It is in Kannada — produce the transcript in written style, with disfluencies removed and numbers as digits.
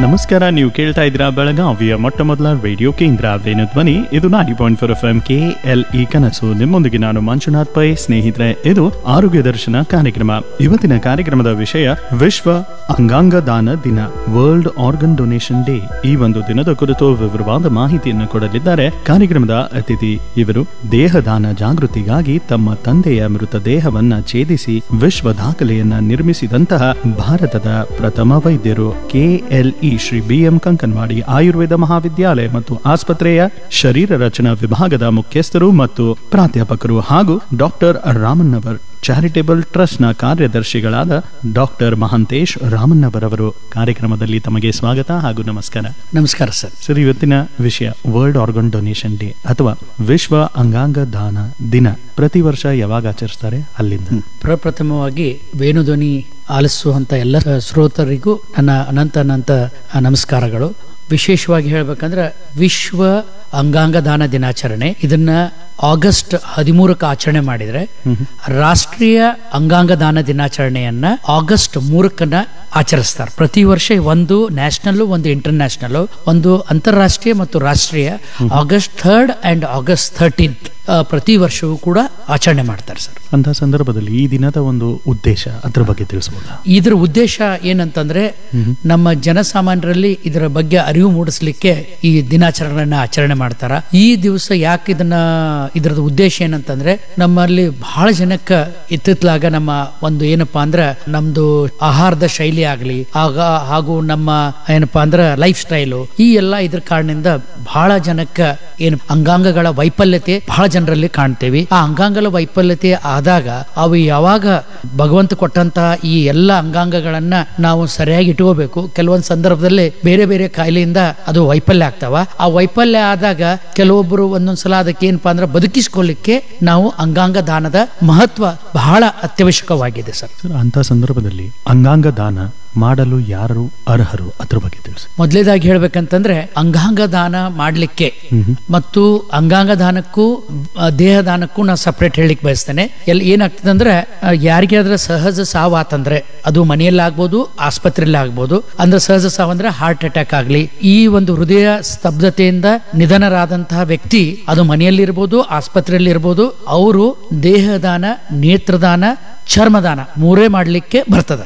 ನಮಸ್ಕಾರ, ನೀವು ಕೇಳ್ತಾ ಇದ್ದೀರಾ ಬೆಳಗಾವಿಯ ಮೊಟ್ಟ ಮೊದಲ ರೇಡಿಯೋ ಕೇಂದ್ರ ವೇಣು ಧ್ವನಿ. ಇದು 90.4 FM KLE ಕನಸು. ನಿಮ್ಮೊಂದಿಗೆ ನಾನು ಮಂಜುನಾಥ್ ಪೈ. ಸ್ನೇಹಿತರೆ, ಇದು ಆರೋಗ್ಯ ದರ್ಶನ ಕಾರ್ಯಕ್ರಮ. ಇವತ್ತಿನ ಕಾರ್ಯಕ್ರಮದ ವಿಷಯ ವಿಶ್ವ ಅಂಗಾಂಗ ದಾನ ದಿನ, ವರ್ಲ್ಡ್ ಆರ್ಗನ್ ಡೊನೇಷನ್ ಡೇ. ಈ ಒಂದು ದಿನದ ಕುರಿತು ವಿವರವಾದ ಮಾಹಿತಿಯನ್ನು ಕೊಡಲಿದ್ದಾರೆ ಕಾರ್ಯಕ್ರಮದ ಅತಿಥಿ. ಇವರು ದೇಹದಾನ ಜಾಗೃತಿಗಾಗಿ ತಮ್ಮ ತಂದೆಯ ಮೃತದೇಹವನ್ನ ಛೇದಿಸಿ ವಿಶ್ವ ದಾಖಲೆಯನ್ನ ನಿರ್ಮಿಸಿದಂತಹ ಭಾರತದ ಪ್ರಥಮ ವೈದ್ಯರು. KLE ಶ್ರೀ BM ಕಂಕನವಾಡಿ ಆಯುರ್ವೇದ ಮಹಾವಿದ್ಯಾಲಯ ಮತ್ತು ಆಸ್ಪತ್ರೆಯ ಶರೀರ ರಚನಾ ವಿಭಾಗದ ಮುಖ್ಯಸ್ಥರು ಮತ್ತು ಪ್ರಾಧ್ಯಾಪಕರು ಹಾಗೂ ಡಾಕ್ಟರ್ ರಾಮಣ್ಣವರ್ ಚಾರಿಟೇಬಲ್ ಟ್ರಸ್ಟ್ ನ ಕಾರ್ಯದರ್ಶಿಗಳಾದ ಡಾಕ್ಟರ್ ಮಹಾಂತೇಶ್ ರಾಮಣ್ಣವರವರು ಕಾರ್ಯಕ್ರಮದಲ್ಲಿ ತಮಗೆ ಸ್ವಾಗತ ಹಾಗೂ ನಮಸ್ಕಾರ. ನಮಸ್ಕಾರ ಸರ್. ಸರ್, ಇವತ್ತಿನ ವಿಷಯ ವರ್ಲ್ಡ್ ಆರ್ಗನ್ ಡೊನೇಷನ್ ಡೇ ಅಥವಾ ವಿಶ್ವ ಅಂಗಾಂಗ ದಾನ ದಿನ. ಪ್ರತಿ ವರ್ಷ ಯಾವಾಗ ಆಚರಿಸ್ತಾರೆ? ಅಲ್ಲಿಂದ ಪ್ರಪ್ರಥಮವಾಗಿ ವೇಣುಧ್ವನಿ ಆಲಿಸುವಂತ ಎಲ್ಲ ಶ್ರೋತರಿಗೂ ನನ್ನ ಅನಂತ ನಮಸ್ಕಾರಗಳು. ವಿಶೇಷವಾಗಿ ಹೇಳ್ಬೇಕಂದ್ರೆ ವಿಶ್ವ ಅಂಗಾಂಗ ದಾನ ದಿನಾಚರಣೆ ಇದನ್ನ ಆಗಸ್ಟ್ 13ಕ್ಕೆ ಆಚರಣೆ ಮಾಡಿದ್ರೆ, ರಾಷ್ಟ್ರೀಯ ಅಂಗಾಂಗ ದಾನ ದಿನಾಚರಣೆಯನ್ನ ಆಗಸ್ಟ್ 3ಕ್ಕೆ ಆಚರಿಸ್ತಾರೆ. ಪ್ರತಿ ವರ್ಷ ಒಂದು ನ್ಯಾಷನಲ್, ಒಂದು ಇಂಟರ್ನ್ಯಾಷನಲ್, ಒಂದು ಅಂತಾರಾಷ್ಟ್ರೀಯ ಮತ್ತು ರಾಷ್ಟ್ರೀಯ ಆಗಸ್ಟ್ 3 ಅಂಡ್ ಆಗಸ್ಟ್ 13 ಪ್ರತಿ ವರ್ಷವೂ ಕೂಡ ಆಚರಣೆ ಮಾಡ್ತಾರೆ ಸರ್. ಅಂತ ಸಂದರ್ಭದಲ್ಲಿ ಈ ದಿನದ ಒಂದು ಉದ್ದೇಶ, ಅದ್ರ ಬಗ್ಗೆ ತಿಳಿಸಬಹುದಾ? ಇದರ ಉದ್ದೇಶ ಏನಂತಂದ್ರೆ, ನಮ್ಮ ಜನಸಾಮಾನ್ಯರಲ್ಲಿ ಇದರ ಬಗ್ಗೆ ಅರಿವು ಮೂಡಿಸ್ಲಿಕ್ಕೆ ಈ ದಿನಾಚರಣೆಯನ್ನ ಆಚರಣೆ ಮಾಡ್ತಾರ. ಈ ದಿವಸ ಯಾಕೆ ಇದರದ ಉದ್ದೇಶ ಏನಂತಂದ್ರೆ, ನಮ್ಮಲ್ಲಿ ಬಹಳ ಜನಕ್ಕೆ ಇತ್ತಿತ್ತಲಾಗ ನಮ್ಮ ಒಂದು ಏನಪ್ಪಾ ಅಂದ್ರೆ ನಮ್ದು ಆಹಾರದ ಶೈಲಿ ಆಗ್ಲಿ ಹಾಗೂ ನಮ್ಮ ಏನಪ್ಪಾ ಅಂದ್ರೆ ಲೈಫ್ ಸ್ಟೈಲು, ಈ ಎಲ್ಲ ಇದ್ರ ಕಾರಣದಿಂದ ಬಹಳ ಜನಕ್ಕೆ ಏನು ಅಂಗಾಂಗಗಳ ವೈಫಲ್ಯತೆ ಬಹಳ ಜನರಲ್ಲಿ ಕಾಣ್ತೇವೆ. ಆ ಅಂಗಾಂಗಗಳ ವೈಫಲ್ಯತೆ ಆದಾಗ ಅವು ಯಾವಾಗ ಭಗವಂತ ಕೊಟ್ಟಂತಹ ಈ ಎಲ್ಲ ಅಂಗಾಂಗಗಳನ್ನ ನಾವು ಸರಿಯಾಗಿ ಇಟ್ಕೋಬೇಕು. ಕೆಲವೊಂದು ಸಂದರ್ಭದಲ್ಲಿ ಬೇರೆ ಬೇರೆ ಕಾಯಿಲೆಯಿಂದ ಅದು ವೈಫಲ್ಯ ಆಗ್ತಾವ. ಆ ವೈಫಲ್ಯ ಆದಾಗ ಕೆಲವೊಬ್ಬರು ಒಂದೊಂದ್ಸಲ ಅದಕ್ಕೆ ಏನಪ್ಪಾ ಅಂದ್ರೆ ಬದುಕಿಸ್ಕೊಳ್ಳಿಕ್ಕೆ ನಾವು ಅಂಗಾಂಗ ದಾನದ ಮಹತ್ವ ಬಹಳ ಅತ್ಯವಶ್ಯಕವಾಗಿದೆ ಸರ್. ಅಂತ ಸಂದರ್ಭದಲ್ಲಿ ಅಂಗಾಂಗ ದಾನ ಮಾಡಲು ಯಾರು ಅರ್ಹರು, ಅದ್ರ ಬಗ್ಗೆ ತಿಳಿಸಿ. ಮೊದಲೇದಾಗಿ ಹೇಳ್ಬೇಕಂತಂದ್ರೆ, ಅಂಗಾಂಗ ದಾನ ಮಾಡ್ಲಿಕ್ಕೆ ಮತ್ತು ಅಂಗಾಂಗ ದಾನಕ್ಕೂ ದೇಹದಾನಕ್ಕೂ ನಾ ಸಪರೇಟ್ ಹೇಳಲಿಕ್ಕೆ ಬಯಸ್ತೇನೆ. ಏನಾಗ್ತದೆ ಅಂದ್ರೆ, ಯಾರಿಗೆ ಆದ್ರೆ ಸಹಜ ಸಾವು ಆತಂದ್ರೆ ಅದು ಮನೆಯಲ್ಲಿ ಆಗ್ಬೋದು, ಆಸ್ಪತ್ರೆಯಲ್ಲಿ ಆಗ್ಬೋದು. ಅಂದ್ರೆ ಸಹಜ ಸಾವು ಅಂದ್ರೆ ಹಾರ್ಟ್ ಅಟ್ಯಾಕ್ ಆಗ್ಲಿ, ಈ ಒಂದು ಹೃದಯ ಸ್ತಬ್ಧತೆಯಿಂದ ನಿಧನರಾದಂತಹ ವ್ಯಕ್ತಿ ಅದು ಮನೆಯಲ್ಲಿ ಇರ್ಬೋದು, ಆಸ್ಪತ್ರೆಯಲ್ಲಿ ಇರ್ಬೋದು. ಅವರು ದೇಹದಾನ, ನೇತ್ರದಾನ, ಚರ್ಮದಾನ ಮೂರೇ ಮಾಡ್ಲಿಕ್ಕೆ ಬರ್ತದೆ.